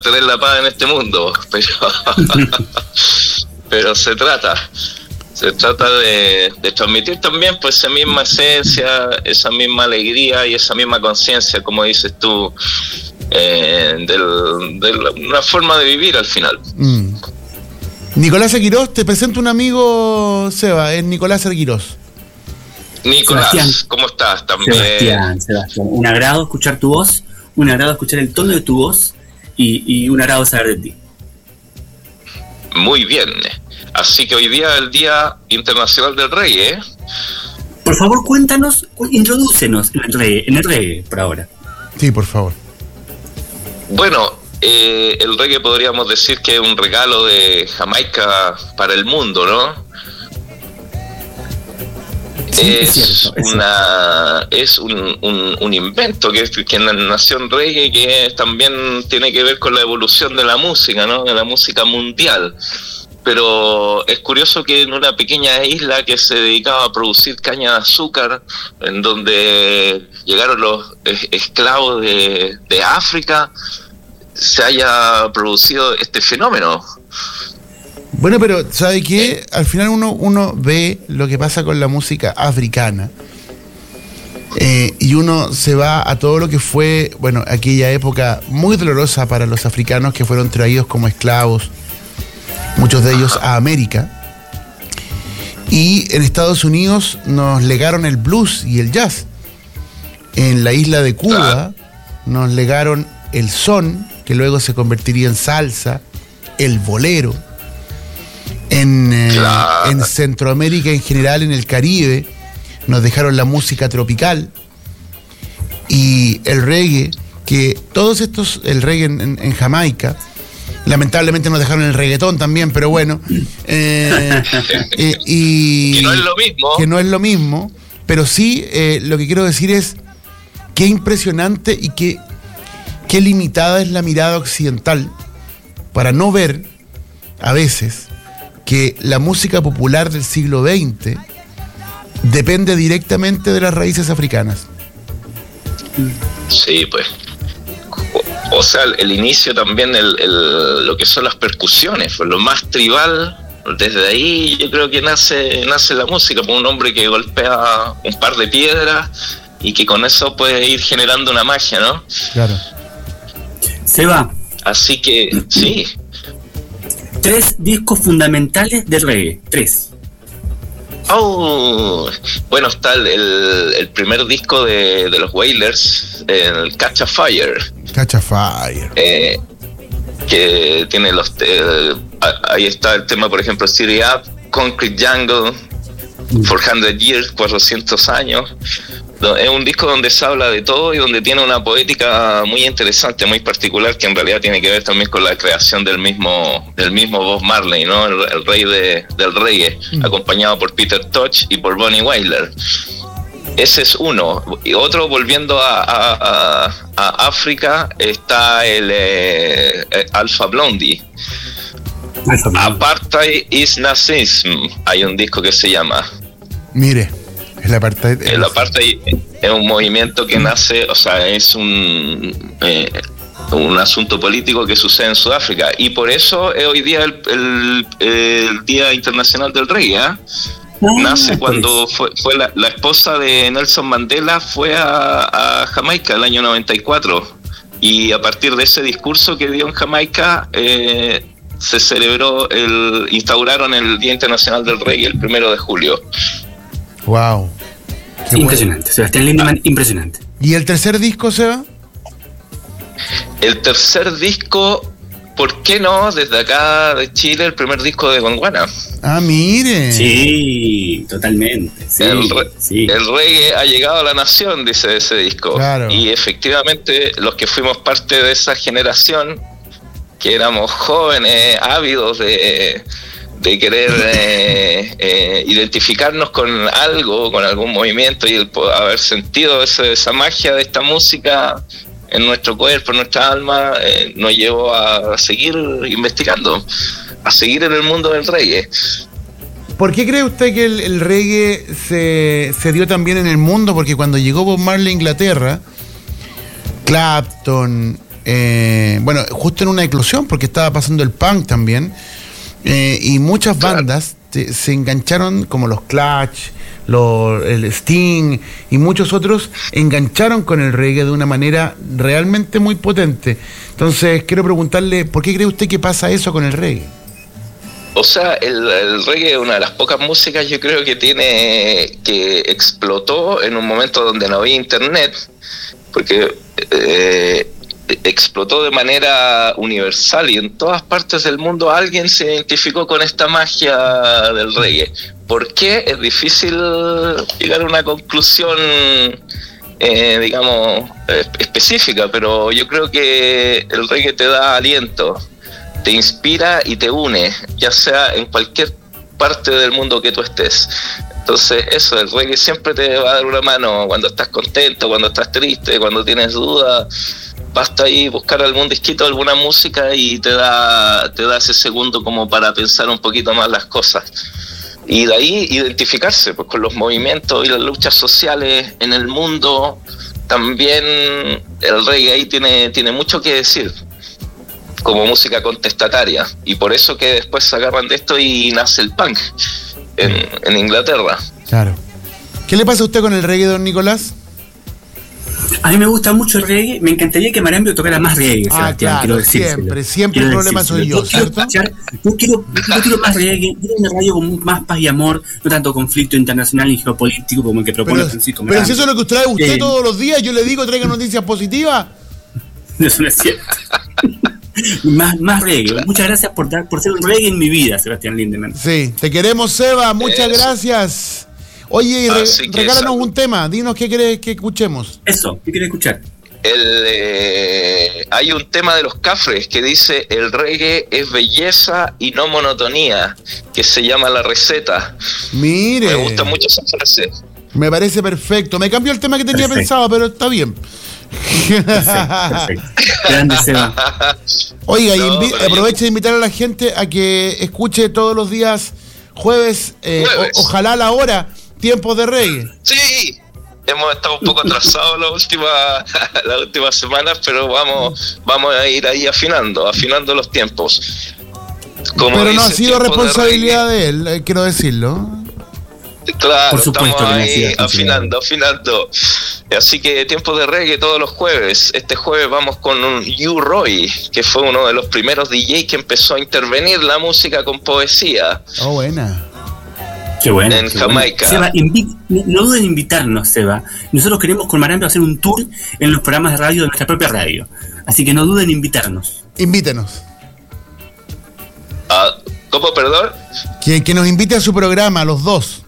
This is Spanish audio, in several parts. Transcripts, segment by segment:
tener la paz en este mundo, pero se trata de transmitir también pues esa misma esencia, esa misma alegría y esa misma conciencia, como dices tú, de una forma de vivir al final. Nicolás Arquirós, te presento un amigo, Seba, es Nicolás Arquirós. Nicolás, Sebastián, ¿cómo estás? También. Sebastián, un agrado escuchar tu voz, un agrado escuchar el tono de tu voz y un agrado saber de ti. Muy bien, así que hoy día es el Día Internacional del Reggae. Por favor, cuéntanos, introdúcenos en el reggae por ahora. Sí, por favor. Bueno, el reggae podríamos decir que es un regalo de Jamaica para el mundo, ¿no? Sí, es un invento que nació en reggae, que también tiene que ver con la evolución de la música, ¿no? De la música mundial. Pero es curioso que en una pequeña isla que se dedicaba a producir caña de azúcar, en donde llegaron los esclavos de África, se haya producido este fenómeno. Bueno, pero ¿sabe qué? Al final uno ve lo que pasa con la música africana y uno se va a todo lo que fue, bueno, aquella época muy dolorosa para los africanos que fueron traídos como esclavos, muchos de ellos a América, y en Estados Unidos nos legaron el blues y el jazz. En la isla de Cuba nos legaron el son, que luego se convertiría en salsa, el bolero. En Centroamérica en general, en el Caribe, nos dejaron la música tropical y el reggae, que todos estos, el reggae en Jamaica, lamentablemente nos dejaron el reggaetón también, pero bueno, y que no es lo mismo. Que no es lo mismo, pero sí, lo que quiero decir es qué impresionante y qué limitada es la mirada occidental para no ver a veces que la música popular del siglo XX depende directamente de las raíces africanas. Sí, pues. O sea, el inicio también, lo que son las percusiones, pues lo más tribal, desde ahí yo creo que nace la música, por un hombre que golpea un par de piedras y que con eso puede ir generando una magia, ¿no? Claro. Seba. Así que, sí. 3 discos fundamentales del reggae. 3. Oh, bueno, está el primer disco de los Wailers, el Catch a Fire. Catch a Fire. Que tiene ahí está el tema, por ejemplo, City Up, Concrete Jungle, 400 Years, 400 años. Es un disco donde se habla de todo y donde tiene una poética muy interesante, muy particular, que en realidad tiene que ver también con la creación del mismo Bob Marley, ¿no? El rey del reggae, acompañado por Peter Tosh y por Bonnie Wailer. Ese es uno. Y otro, volviendo a África, está el Alpha Blondy. Apartheid is Nazism. Hay un disco que se llama. Mire. El apartheid es un movimiento que nace, o sea, es un asunto político que sucede en Sudáfrica, y por eso es hoy día el Día Internacional del Reggae. Nace cuando fue la esposa de Nelson Mandela, fue a Jamaica el año 94, y a partir de ese discurso que dio en Jamaica se celebró, instauraron el Día Internacional del Reggae el 1 de julio. Wow. Impresionante, bueno. Sebastián Lindemann, impresionante. ¿Y el tercer disco, Seba? El tercer disco, ¿por qué no? Desde acá de Chile, el primer disco de Gondwana. Ah, mire. Sí, totalmente. Sí, el reggae ha llegado a la nación, dice ese disco. Claro. Y efectivamente, los que fuimos parte de esa generación, que éramos jóvenes, ávidos de querer identificarnos con algo, con algún movimiento, y el haber sentido esa magia de esta música en nuestro cuerpo, en nuestra alma, nos llevó a seguir investigando, a seguir en el mundo del reggae. ¿Por qué cree usted que el reggae se dio también en el mundo? Porque cuando llegó Bob Marley a Inglaterra, Clapton, bueno, justo en una eclosión, porque estaba pasando el punk también, y muchas bandas se engancharon, como los Clash, el Sting y muchos otros, engancharon con el reggae de una manera realmente muy potente. Entonces, quiero preguntarle, ¿por qué cree usted que pasa eso con el reggae? O sea, el reggae es una de las pocas músicas, yo creo, que explotó en un momento donde no había internet, porque explotó de manera universal y en todas partes del mundo alguien se identificó con esta magia del reggae. ¿Por qué? Es difícil llegar a una conclusión, digamos, específica, pero yo creo que el reggae te da aliento, te inspira y te une, ya sea en cualquier parte del mundo que tú estés. Entonces eso, el reggae siempre te va a dar una mano cuando estás contento, cuando estás triste, cuando tienes dudas. Basta ahí buscar algún disquito, alguna música y te da ese segundo como para pensar un poquito más las cosas. Y de ahí identificarse pues con los movimientos y las luchas sociales en el mundo. También el reggae ahí tiene mucho que decir como música contestataria, y por eso que después se agarran de esto y nace el punk en Inglaterra. Claro. ¿Qué le pasa a usted con el reggae, don Nicolás? A mí me gusta mucho el reggae, me encantaría que Marambio tocara más reggae, Sebastián, claro, quiero decírselo. Siempre el problema soy yo, ¿cierto? Yo quiero más reggae, quiero una radio con más paz y amor, no tanto conflicto internacional y geopolítico como el que propone Francisco Marambio. Pero si eso es lo que trae usted todos los días, yo le digo, traiga noticias positivas. Eso no es cierto. Más reggae. Muchas gracias por ser un reggae en mi vida, Sebastián Lindemann. Sí, te queremos, Seba, muchas gracias. Oye, regálanos un tema, dinos qué querés que escuchemos. Eso, ¿qué querés escuchar? Hay un tema de los Cafres que dice: el reggae es belleza y no monotonía, que se llama La Receta. Mire, me gusta mucho esa frase. Me parece perfecto. Me cambió el tema que tenía pensado, pero está bien. Perfecto. Grande, Seba. Oiga, aproveche de invitar a la gente a que escuche todos los días jueves. Ojalá a la hora, Tiempos de Reggae. Sí, hemos estado un poco atrasados las últimas semanas, pero vamos a ir ahí afinando los tiempos. Pero no ha sido responsabilidad de él, quiero decirlo. Claro, por supuesto, estamos ahí afinando. Así que Tiempos de Reggae todos los jueves. Este jueves vamos con un U-Roy, que fue uno de los primeros DJs que empezó a intervenir la música con poesía. Oh, buena. Qué bueno. En Jamaica. Seba, no duden en invitarnos, Seba. Nosotros queremos con Marambio hacer un tour en los programas de radio de nuestra propia radio. Así que no duden en invitarnos. Invítenos. ¿Cómo, perdón? Que nos invite a su programa, los dos.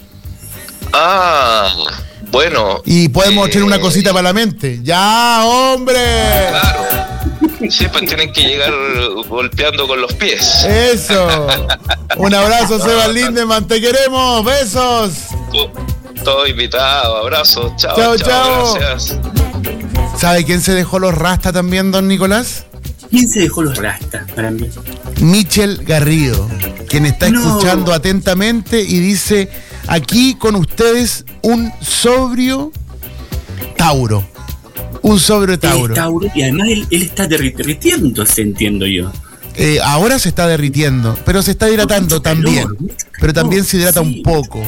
Bueno. Y podemos echar una cosita para la mente. ¡Ya, hombre! Claro. Sí, pues tienen que llegar golpeando con los pies. Eso. Un abrazo, Seba Lindemann. Te queremos. Besos. Todo invitado. Abrazos. Chao. Gracias. ¿Sabe quién se dejó los rastas también, don Nicolás? ¿Quién se dejó los rastas para mí? Michel Garrido, quien está escuchando atentamente y dice: aquí con ustedes un sobrio Tauro. Un sobrio Tauro. Y además él está derritiéndose, entiendo yo. Ahora se está derritiendo, pero se está hidratando también. Pero también se hidrata un poco.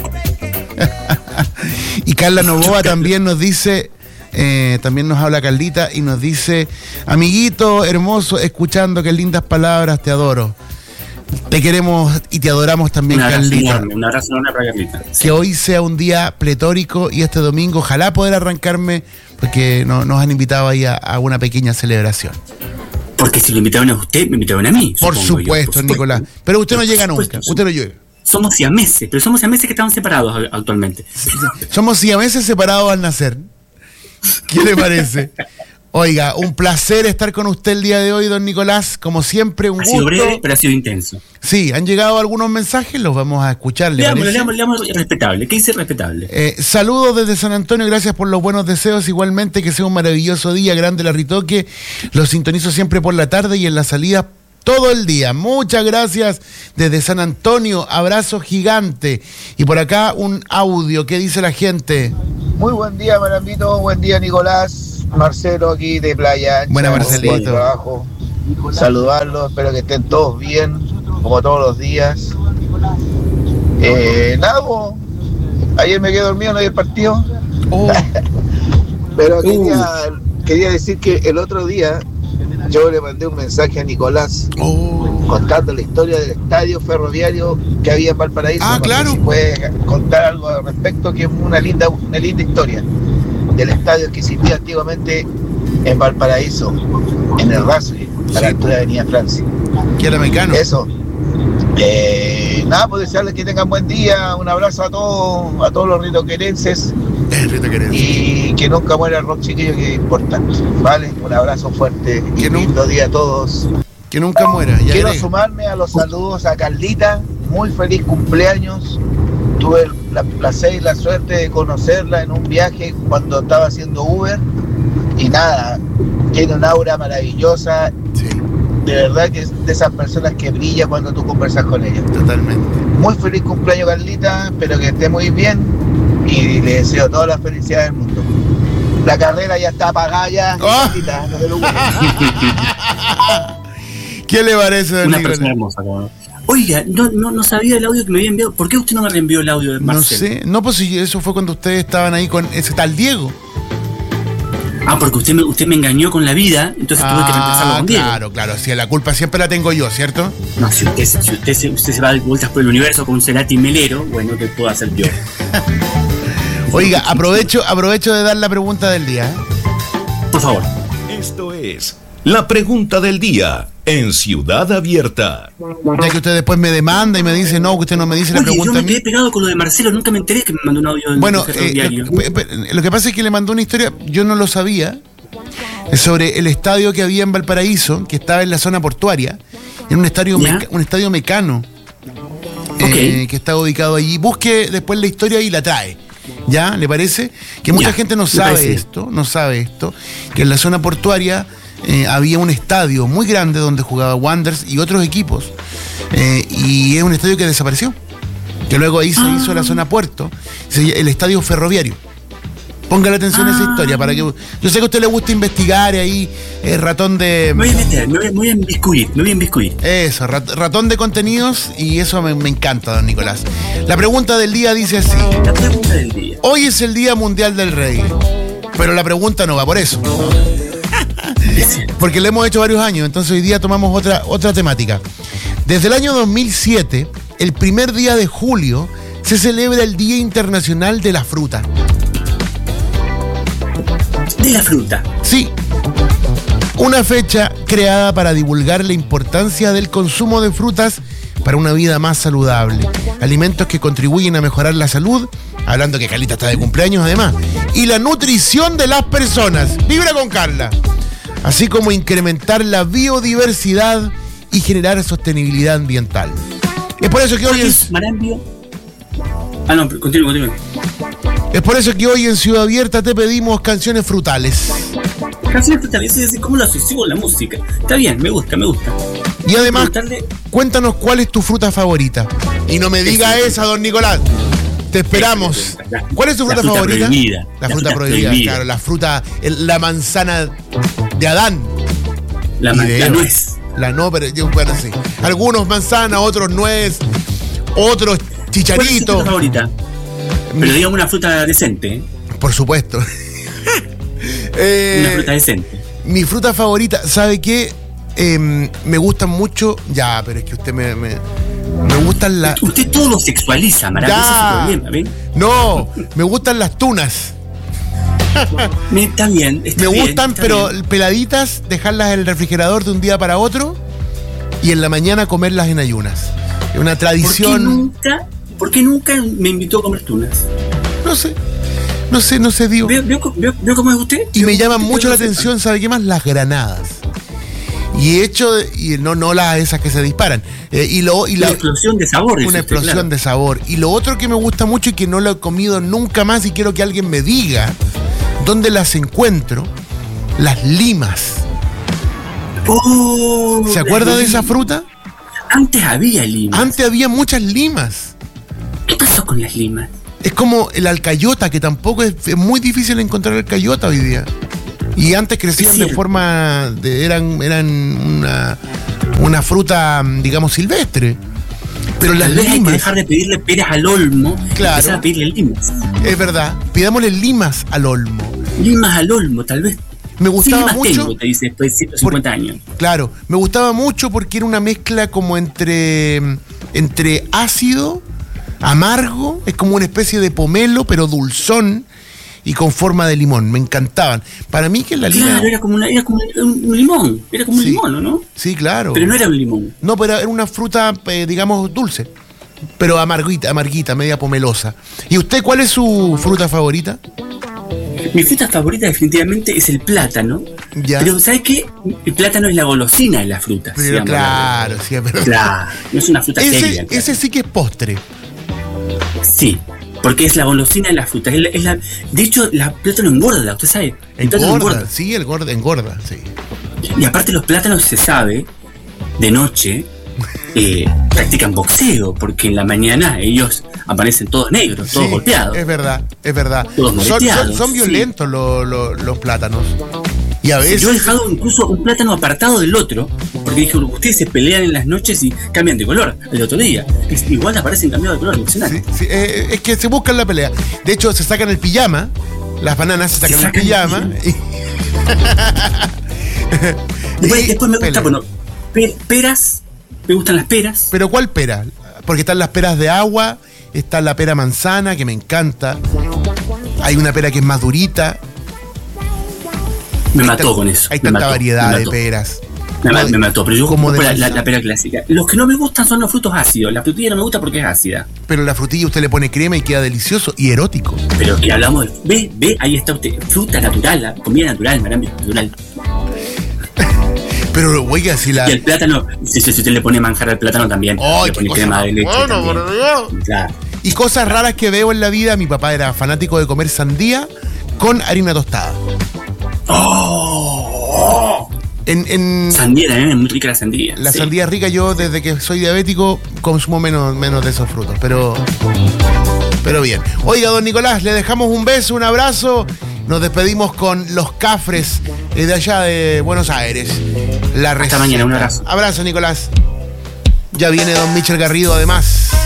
Y Carla Novoa también nos dice... también nos habla Carlita y nos dice: amiguito hermoso, escuchando, qué lindas palabras, te adoro. Te queremos y te adoramos también, Carlita. Un abrazo enorme para Carlita. Que hoy sea un día pletórico y este domingo ojalá poder arrancarme, porque nos han invitado ahí a una pequeña celebración. Porque si lo invitaron a usted, me invitaron a mí. Por supuesto, Nicolás. Pero usted no llega nunca, usted no llega. Somos siameses, pero somos siameses que estamos separados actualmente. Somos siameses separados al nacer. ¿Qué le parece? Oiga, un placer estar con usted el día de hoy, don Nicolás. Como siempre, un gusto. Ha sido breve, pero ha sido intenso. Sí, han llegado algunos mensajes, los vamos a escuchar. Leamos respetable. ¿Qué dice respetable? Saludos desde San Antonio, gracias por los buenos deseos. Igualmente, que sea un maravilloso día, grande la Ritoque. Los sintonizo siempre por la tarde y en la salida todo el día. Muchas gracias desde San Antonio, abrazo gigante. Y por acá un audio, ¿qué dice la gente? Muy buen día, Marambito, buen día, Nicolás. Marcelo aquí de Playa Ancha. Buena, Marcelito. Buen trabajo. Saludarlos, espero que estén todos bien, como todos los días. Nada, ayer me quedé dormido, no vi el partido. Pero quería decir que el otro día yo le mandé un mensaje a Nicolás contando la historia del estadio ferroviario que había en Valparaíso. Ah, claro. Si puede contar algo al respecto, que es una linda historia del estadio que existía antiguamente en Valparaíso, en el Rasui, a la altura de Avenida Francia. Que era mecano. Eso. Nada, pues desearles que tengan buen día. Un abrazo a todos los ritoquerenses. Y que nunca muera el rock, chiquillo, que es importante. ¿Vale? Un abrazo fuerte y lindo día a todos. Que nunca muera. Ya quiero sumarme a los saludos a Carlita. Muy feliz cumpleaños. Tuve el placer y la suerte de conocerla en un viaje cuando estaba haciendo Uber. Y nada, tiene un aura maravillosa. Sí. De verdad que es de esas personas que brilla cuando tú conversas con ella. Totalmente. Muy feliz cumpleaños, Carlita. Espero que esté muy bien. Y le deseo toda la felicidad del mundo. La carrera ya está apagada ya. Carlita, no te lo ¿Qué le parece, don Una Nicolás? persona hermosa, como... Oiga, no sabía el audio que me había enviado. ¿Por qué usted no me reenvió el audio de Marcelo? No sé. No, pues si eso fue cuando ustedes estaban ahí con ese tal Diego. Ah, porque usted me engañó con la vida, entonces tuve que reemplazarlo con Diego. Claro. Sí, la culpa siempre la tengo yo, ¿cierto? No, si usted se va de vueltas por el universo con un Cerati melero, bueno, ¿qué puedo hacer yo? Oiga, aprovecho de dar la pregunta del día. Por favor. Esto es la pregunta del día en Ciudad Abierta. Ya que usted después me demanda y me dice, no, que usted no me dice la pregunta. Yo me quedé pegado con lo de Marcelo, nunca me enteré que me mandó un audio del ferroviario. Lo que pasa es que le mandó una historia, yo no lo sabía, sobre el estadio que había en Valparaíso, que estaba en la zona portuaria, en un estadio mecano, que está ubicado allí. Busque después la historia y la trae. ¿Ya? ¿Le parece? Que mucha gente no sabe esto, que en la zona portuaria había un estadio muy grande donde jugaba Wanderers y otros equipos, y es un estadio que desapareció, que luego ahí se hizo la zona puerto, el estadio ferroviario. Póngale atención a esa historia, para que yo sé que a usted le gusta investigar ahí, ratón de... Me voy a meter, me voy a inviscuir. Eso, ratón de contenidos, y eso me encanta, don Nicolás. La pregunta del día dice así. La pregunta del día. Hoy es el Día Mundial del Reggae, pero la pregunta no va por eso. Porque lo hemos hecho varios años, entonces hoy día tomamos otra temática. Desde el año 2007, el primer día de julio, se celebra el Día Internacional de la Fruta. De la fruta. Sí. Una fecha creada para divulgar la importancia del consumo de frutas para una vida más saludable. Alimentos que contribuyen a mejorar la salud, hablando que Carlita está de cumpleaños además, y la nutrición de las personas. Vibra con Carla. Así como incrementar la biodiversidad y generar sostenibilidad ambiental. Es por eso que hoy es... Marambio. Ah, no, continúa. Es por eso que hoy en Ciudad Abierta te pedimos canciones frutales. Canciones frutales, es decir, ¿cómo lo asocio con la música? Está bien, me gusta. Y además, cuéntanos cuál es tu fruta favorita. Y no me diga esa, don Nicolás. Te esperamos. ¿Cuál es tu fruta favorita? Prohibida. La fruta prohibida, claro. La fruta, la manzana de Adán. La nuez. Pero bueno, sí. Algunos manzana, otros nuez, otros chicharito. ¿Cuál es tu fruta favorita? Pero digamos una fruta decente, ¿eh? Por supuesto. Una fruta decente. Mi fruta favorita, ¿sabe qué? Me gustan mucho. Ya, pero es que usted me gustan las... Usted todo lo sexualiza, maravilloso. Ese es el problema, ¿ven? No, me gustan las tunas. Está bien. Me gustan, pero peladitas, dejarlas en el refrigerador de un día para otro y en la mañana comerlas en ayunas. Es una tradición. ¿Por qué nunca me invitó a comer tunas? No sé, digo. ¿Vio cómo es usted? Y me llaman mucho la atención, ¿sabe qué más? Las granadas. Y no las esas que se disparan. Una explosión de sabor. Una explosión de sabor. Y lo otro que me gusta mucho y que no lo he comido nunca más y quiero que alguien me diga dónde las encuentro, las limas. ¿Se acuerda de esa fruta? Antes había limas. Antes había muchas limas. ¿Qué pasó con las limas? Es como el alcayota, que tampoco es muy difícil encontrar alcayota hoy día. Y antes crecían de forma... eran una fruta, digamos, silvestre. Pero las limas... Hay que dejar de pedirle peras al olmo. Claro. Y empezar a pedirle limas. Es verdad. Pidámosle limas al olmo. Limas al olmo, tal vez. Me gustaba mucho. Tengo, te dice después de 150 años. Claro, me gustaba mucho porque era una mezcla como entre ácido, amargo, es como una especie de pomelo, pero dulzón y con forma de limón. Me encantaban. Para mí que la lima... Claro, era como un limón. Era como un limón, ¿no? Sí, claro. Pero no era un limón. No, pero era una fruta, digamos, dulce. Pero amarguita, media pomelosa. ¿Y usted cuál es su fruta favorita? Mi fruta favorita definitivamente es el plátano. Ya. Pero ¿sabes qué? El plátano es la golosina de las frutas. Pero claro, sí, es verdad. Claro, no es una fruta seria. Ese sí que es postre. Sí, porque es la golosina de las frutas. De hecho, el plátano engorda, ¿usted sabe? Engorda, sí, engorda, sí. Y aparte los plátanos, se sabe, de noche, practican boxeo, porque en la mañana ellos aparecen todos negros, todos golpeados. Es verdad. Todos moreteados. Son violentos los plátanos. Y a veces... Yo he dejado incluso un plátano apartado del otro, porque dije, ustedes se pelean en las noches y cambian de color el otro día. Igual aparecen cambiados de color, sí, es que se buscan la pelea. De hecho, se sacan el pijama, las bananas se sacan el pijama. Después me gusta, bueno, peras, me gustan las peras. ¿Pero cuál pera? Porque están las peras de agua, está la pera manzana, que me encanta. Hay una pera que es más durita. Me mató con eso. Hay tanta variedad de peras. Me mató, pero yo como la pera clásica. Los que no me gustan son los frutos ácidos. La frutilla no me gusta porque es ácida. Pero la frutilla usted le pone crema y queda delicioso y erótico. Pero que hablamos de... Ve, ahí está usted. Fruta natural, comida natural, marambio natural. Pero, oiga, si la... Y el plátano, si usted le pone manjar al plátano también. ¡Oh, le pone crema de leche. Bueno, por Dios. Claro. Y cosas raras que veo en la vida. Mi papá era fanático de comer sandía con harina tostada. Sandía también es muy rica la sandía. La sandía es rica. Yo desde que soy diabético consumo menos de esos frutos. Pero bien. Oiga, don Nicolás, le dejamos un beso, un abrazo. Nos despedimos con los Cafres de allá de Buenos Aires. La receta. Hasta mañana, un abrazo. Abrazo, Nicolás. Ya viene don Michel Garrido además.